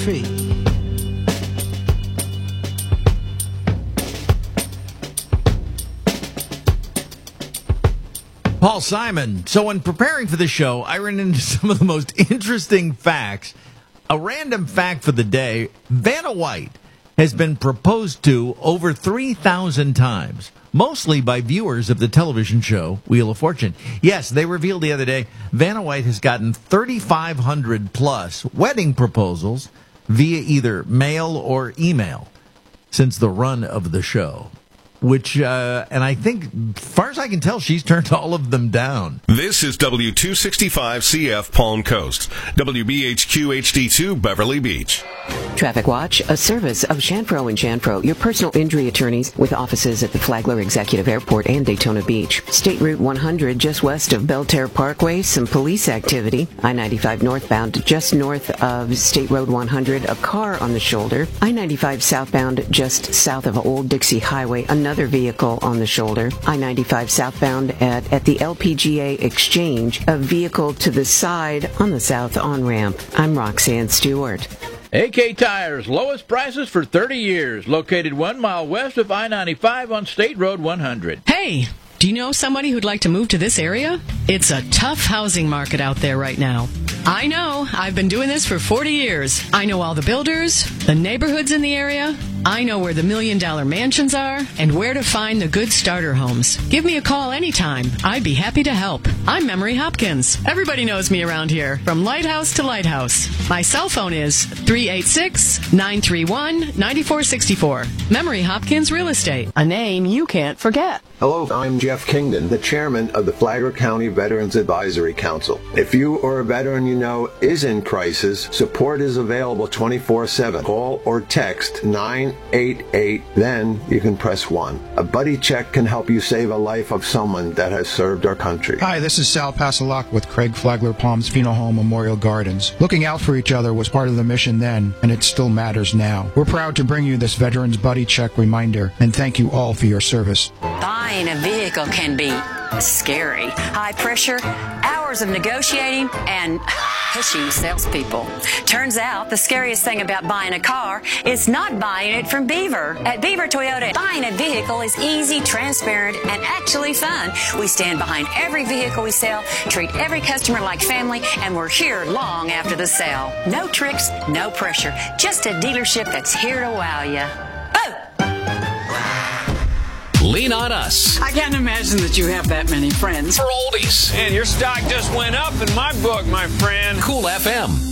Country. Paul Simon. So when preparing for the show, I ran into some of the most interesting facts. A random fact for the day, Vanna White has been proposed to over 3,000 times, mostly by viewers of the television show Wheel of Fortune. Yes, they revealed the other day Vanna White has gotten 3,500 plus wedding proposals via either mail or email since the run of the show. Which, and I think, as far as I can tell, she's turned all of them down. This is W265CF Palm Coast, WBHQ HD2 Beverly Beach. Traffic Watch, a service of Chanfro & Chanfro, your personal injury attorneys with offices at the Flagler Executive Airport and Daytona Beach. State Route 100, just west of Belterre Parkway, some police activity. I-95 northbound, just north of State Road 100, a car on the shoulder. I-95 southbound, just south of Old Dixie Highway, another vehicle on the shoulder. I-95 southbound at the LPGA Exchange, a vehicle to the side on the south on-ramp. I'm Roxanne Stewart. AK Tires, lowest prices for 30 years. Located 1 mile west of I-95 on State Road 100. Hey, do you know somebody who'd like to move to this area? It's a tough housing market out there right now. I know. I've been doing this for 40 years. I know all the builders, the neighborhoods in the area. I know where the $1 million mansions are and where to find the good starter homes. Give me a call anytime. I'd be happy to help. I'm Memory Hopkins. Everybody knows me around here, from lighthouse to lighthouse. My cell phone is 386-931-9464. Memory Hopkins Real Estate, a name you can't forget. Hello, I'm Jeff Kingdon, the chairman of the Flagler County Veterans Advisory Council. If you or a veteran you know is in crisis, support is available 24/7. Call or text 988, then you can press 1. A buddy check can help you save a life of someone that has served our country. Hi, this is Sal Passalak with Craig Flagler Palms Funeral Home Memorial Gardens. Looking out for each other was part of the mission then, and it still matters now. We're proud to bring you this Veterans Buddy Check reminder, and thank you all for your service. Buying a vehicle can be scary. High pressure, hours of negotiating, and pushy salespeople. Turns out the scariest thing about buying a car is not buying it from Beaver. At Beaver Toyota, buying a vehicle is easy, transparent, and actually fun. We stand behind every vehicle we sell, treat every customer like family, and we're here long after the sale. No tricks, no pressure. Just a dealership that's here to wow you. Lean on us. I can't imagine that you have that many friends. For oldies. And your stock just went up in my book, my friend. Cool FM.